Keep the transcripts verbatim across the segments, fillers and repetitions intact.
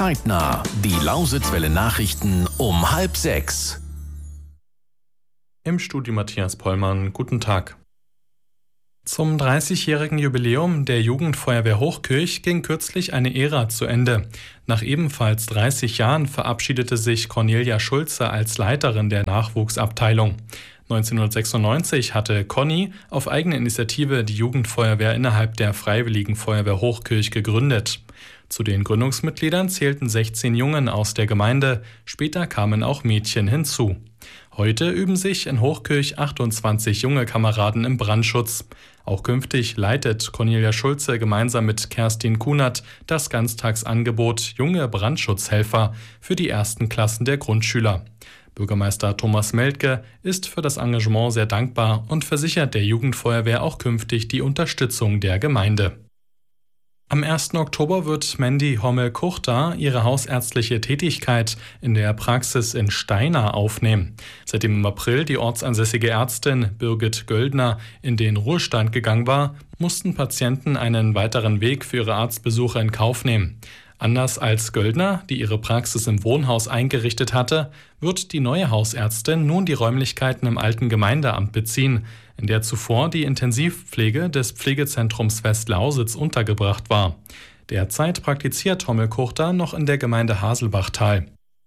Zeitnah. Die Lausitzwelle Nachrichten um halb sechs. Im Studio Matthias Pollmann. Guten Tag. Zum dreißigjährigen Jubiläum der Jugendfeuerwehr Hochkirch ging kürzlich eine Ära zu Ende. Nach ebenfalls dreißig Jahren verabschiedete sich Cornelia Schulze als Leiterin der Nachwuchsabteilung. neunzehnhundertsechsundneunzig hatte Conny auf eigene Initiative die Jugendfeuerwehr innerhalb der Freiwilligen Feuerwehr Hochkirch gegründet. Zu den Gründungsmitgliedern zählten sechzehn Jungen aus der Gemeinde, später kamen auch Mädchen hinzu. Heute üben sich in Hochkirch achtundzwanzig junge Kameraden im Brandschutz. Auch künftig leitet Cornelia Schulze gemeinsam mit Kerstin Kunert das Ganztagsangebot Junge Brandschutzhelfer für die ersten Klassen der Grundschüler. Bürgermeister Thomas Meldke ist für das Engagement sehr dankbar und versichert der Jugendfeuerwehr auch künftig die Unterstützung der Gemeinde. Am ersten Oktober wird Mandy Hommel-Kuchter ihre hausärztliche Tätigkeit in der Praxis in Steinau aufnehmen. Seitdem im April die ortsansässige Ärztin Birgit Göldner in den Ruhestand gegangen war, mussten Patienten einen weiteren Weg für ihre Arztbesuche in Kauf nehmen. Anders als Göldner, die ihre Praxis im Wohnhaus eingerichtet hatte, wird die neue Hausärztin nun die Räumlichkeiten im alten Gemeindeamt beziehen, in der zuvor die Intensivpflege des Pflegezentrums Westlausitz untergebracht war. Derzeit praktiziert Hommel-Kuchter noch in der Gemeinde Haselbachtal.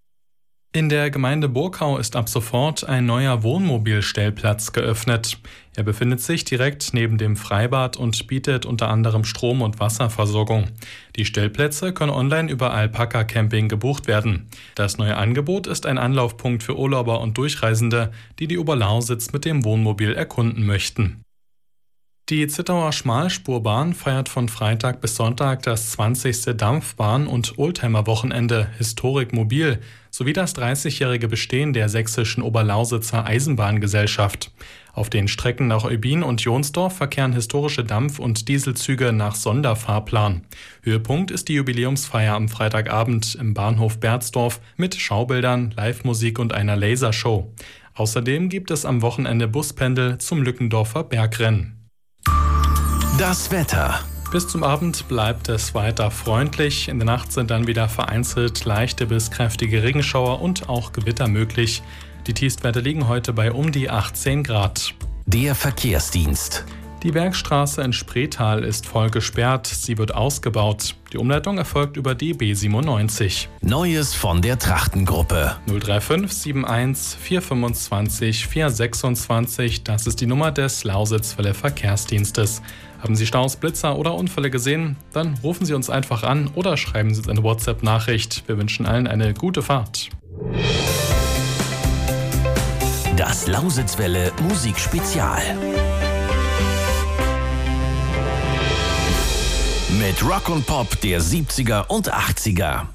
In der Gemeinde Burkau ist ab sofort ein neuer Wohnmobilstellplatz geöffnet. Er befindet sich direkt neben dem Freibad und bietet unter anderem Strom- und Wasserversorgung. Die Stellplätze können online über Alpaka Camping gebucht werden. Das neue Angebot ist ein Anlaufpunkt für Urlauber und Durchreisende, die die Oberlausitz mit dem Wohnmobil erkunden möchten. Die Zittauer Schmalspurbahn feiert von Freitag bis Sonntag das zwanzigste Dampfbahn- und Oldtimer-Wochenende Historik Mobil sowie das dreißigjährige Bestehen der sächsischen Oberlausitzer Eisenbahngesellschaft. Auf den Strecken nach Eubin und Jonsdorf verkehren historische Dampf- und Dieselzüge nach Sonderfahrplan. Höhepunkt ist die Jubiläumsfeier am Freitagabend im Bahnhof Berzdorf mit Schaubildern, Live-Musik und einer Lasershow. Außerdem gibt es am Wochenende Buspendel zum Lückendorfer Bergrennen. Das Wetter. Bis zum Abend bleibt es weiter freundlich. In der Nacht sind dann wieder vereinzelt leichte bis kräftige Regenschauer und auch Gewitter möglich. Die Tiefstwerte liegen heute bei um die achtzehn Grad. Der Verkehrsdienst. Die Bergstraße in Spreetal ist voll gesperrt. Sie wird ausgebaut. Die Umleitung erfolgt über die B siebenundneunzig. Neues von der Trachtengruppe. null drei fünf sieben eins vier fünfundzwanzig vier sechsundzwanzig. Das ist die Nummer des Lausitzwelle Verkehrsdienstes. Haben Sie Staus, Blitzer oder Unfälle gesehen? Dann rufen Sie uns einfach an oder schreiben Sie uns eine WhatsApp-Nachricht. Wir wünschen allen eine gute Fahrt. Das Lausitzwelle Musikspezial. Mit Rock und Pop der siebziger und achtziger.